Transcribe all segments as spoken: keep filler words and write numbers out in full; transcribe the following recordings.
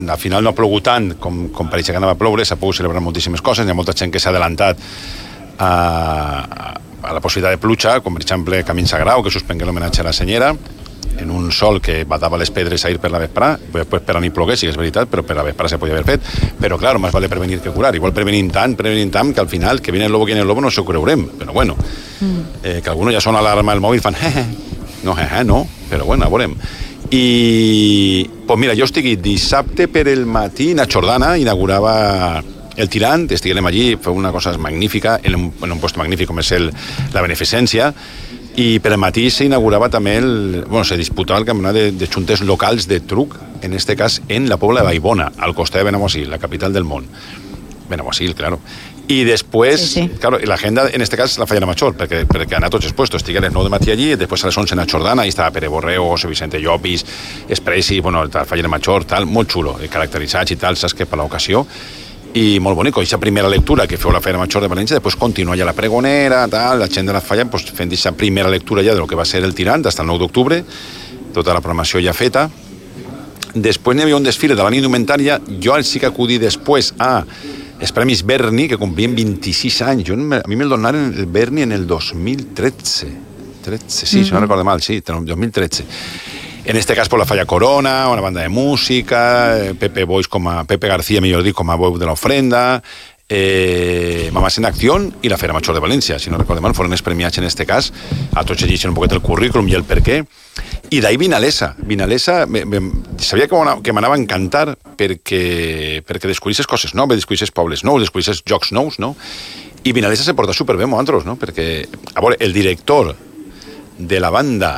al final no ha plogut tant com, com pareixia que anava a ploure, s'ha pogut celebrar moltíssimes coses, hi ha molta gent que s'ha adelantat a, a la possibilitat de pluja, com per exemple Camins Sagrau, que suspengué l'homenatge a la senyera, en un sol que batava les pedres a ir per la vesprà, després per a ni plogués, sí que és veritat, però per la vesprà se podia haver fet, però clar, més vale prevenir que curar, igual prevenint tant, prevenint tant, que al final, que viene el lobo, que viene el lobo, no s'ho creurem, però bueno, mm. eh, que algunos ja sona l'alarma del mòbil, fan jeje, no, jeje, no, però bueno, veurem. I, pues mira, jo estic dissabte per el matí, na Jordana inaugurava el tirant, estiguem allí, fue una cosa magnífica, en un, en un puesto magnífic com és el, la beneficència, i per el matí s'inaugurava també el, bueno, se disputava el campionat de, de xuntes locals de truc, en este cas en la Pobla de Vallbona, al costat de Benaguasil, la capital del món. Benaguasil, claro. I després, sí, sí. claro, l'agenda en este cas la Fallera Major, perquè, perquè anar tots expuestos, estic a les nou de matí allí, després a les onze a Jordana, i estava Pere Borreo, José Vicente Llopis, Espresi, bueno, la Fallera Major, tal, molt xulo, caracteritzats i tal, saps que per l'ocasió, i molt bonic, aquesta primera lectura que feu la Fallera Major de València, després continua ja la pregonera, tal, la gent de la Falla, pues, fent aquesta primera lectura ja de lo que va ser el tirant, fins al nou d'octubre, tota la programació ja feta. Després n'hi havia un desfile de la indumentària, jo sí que acudí després a els Premis Berni, que complien vint-i-sis anys, jo, a mi me'l donaren el Berni en el dos mil tretze, tretze, sí, mm-hmm. si no recordo mal, sí, dos mil tretze. En este cas, por la Falla Corona, una banda de música, Pepe Boix com a, Pepe García, millor dit, com a veu de l'ofrenda, eh, Mamás en Acció i la Fera Major de València, si no recordo mal, foren els premiats en este cas, a tots llegeixen un poquet el currículum i el per què, i d'ahir Vinalesa, Vinalesa, me, me, sabia que, que m'anava a encantar perquè, perquè descobrisses coses noves, descobrisses pobles nous, descobrisses jocs nous, no? I Vinalesa se porta superbé amb nosaltres, no? Perquè, a veure, el director de la banda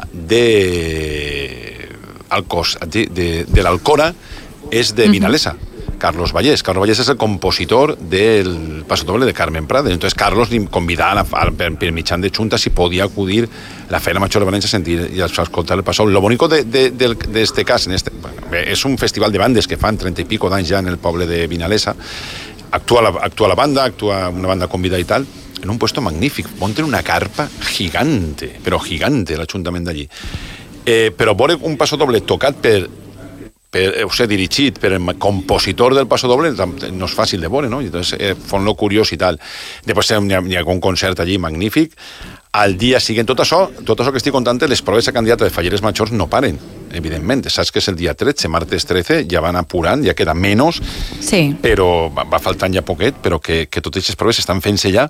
de Alcos, de, de, de l'Alcora és de Vinalesa, uh-huh. Carlos Vallès. Carlos Vallès és el compositor del Pasodoble de Carmen Prades. Entonces Carlos li convidava a, per, per mitjan de Xunta si podia acudir la Fera Major de València a sentir i a escoltar el Paso. Lo bonico de, de, de, de este cas, en este, bueno, és un festival de bandes que fan trenta i pico d'anys ja en el poble de Vinalesa. Actua la, actua la banda, actua una banda convidada i tal, en un puesto magnífic. Monten una carpa gigante, però gigante, l'Ajuntament d'allí. Eh, però veure un pasodoble tocat per, per o sigui, dirigit per el compositor del pasodoble no és fàcil de veure, no? I entonces eh, fon-lo curiós i tal. Després hi ha, hi ha un concert allí magnífic. Al dia siguiente, tot això, tot això que estic contant, les proves a candidata de Falleres Majors no paren, evidentment. Saps que és el dia tretze, martes tretze, ja van apurant, ja queda menys, sí. Però va, va faltant ja poquet, però que, que totes aquestes proves estan fent-se ja.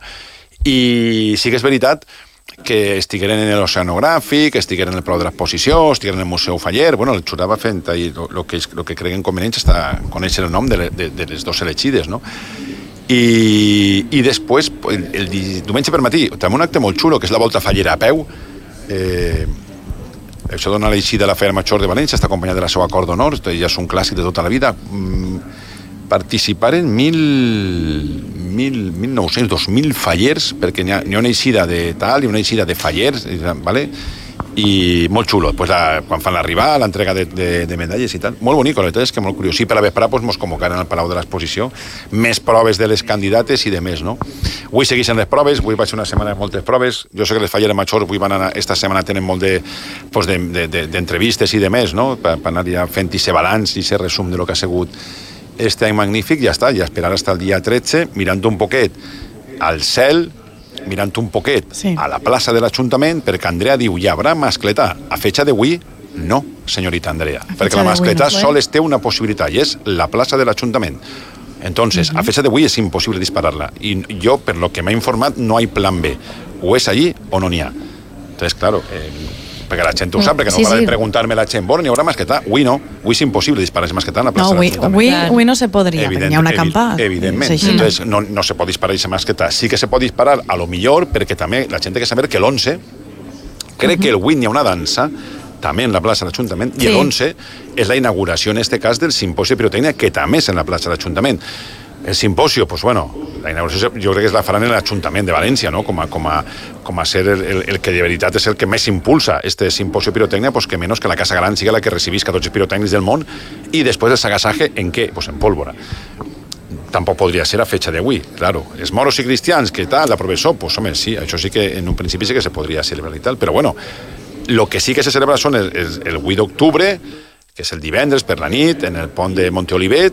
I sí que és veritat que estigueren en l'oceanogràfic, estigueren en el Palau de l'Exposició, estigueren en el Museu Faller, bueno, el xurava fent ahí el que, lo que creguen convenient està conèixer el nom de, de, de les dos elegides, no? I, i després, el, el diumenge per matí, també un acte molt xulo, que és la Volta Fallera a peu. Eh, això dona l'eixida de la Fera Major de València, està acompanyat de la seva cor d'honor, ja és un clàssic de tota la vida. Mm, participaren mil, mil, mil nou-cents, dos mil fallers, perquè n'hi ha, n'hi ha una eixida de tal i una eixida de fallers, ¿vale? I molt xulo, pues la, quan fan l'arribar, l'entrega de, de, de medalles i tal, molt bonic, la veritat és que molt curiós. Sí, per a vesprà pues, mos convocaren al Palau de l'Exposició, més proves de les candidates i de més, no? Avui segueixen les proves, avui va ser una setmana de moltes proves, jo sé que les Falleres Majors avui van anar, esta setmana tenen molt de, pues, de, de, de, d'entrevistes i de més, no? Per, per anar ja fent i ser balanç i ser resum de lo que ha sigut este any magnífic, ja està, ja esperar fins al dia tretze, mirant un poquet al cel, mirant un poquet sí. a la plaça de l'Ajuntament, perquè Andrea diu, hi haurà mascletà. A fecha d'avui, no, senyorita Andrea, perquè la mascletà no sols té una possibilitat, i és la plaça de l'Ajuntament. Entonces, uh-huh. a fecha d'avui és impossible disparar-la. I jo, per lo que m'ha informat, no hi ha plan B. O és allí o no n'hi ha. Entonces, claro, eh, perquè la gent ho sap, perquè no sí, para sí. de preguntar-me la gent, bueno, n'hi haurà mascletà? Avui no, avui és impossible disparar esa mascletà en la plaça no, de l'Ajuntament. Avui, avui no se podria, Evident, perquè hi ha una acampada. Evidentment, sí, entonces no, no se pot disparar esa mascletà. Sí que se pot disparar a lo millor, perquè també la gent té que saber que l'onze, crec uh-huh. que el vuit n'hi ha una dansa, també en la plaça de l'Ajuntament, sí. i l'onze és la inauguració, en este cas, del simposi de pirotècnia, que també és en la plaça de l'Ajuntament. El simposio, pues bueno, la inauguració jo crec que es la faran en l'Ajuntament de València, no? Com a, com a, com a ser el, el, el que de veritat és el que més impulsa este simposio de pirotècnia, pues que menys que la Casa Gran siga la que recibisca tots els pirotècnics del món, i després el sagasaje, ¿en què? Pues en pólvora. Tampoc podria ser a fecha d'avui, claro. Els moros i cristians, que tal, la professor, pues home, sí, això sí que en un principi sí que se podria celebrar i tal, però bueno, lo que sí que se celebra són el, el, el vuit d'octubre, que és el divendres per la nit, en el pont de Monteolivet,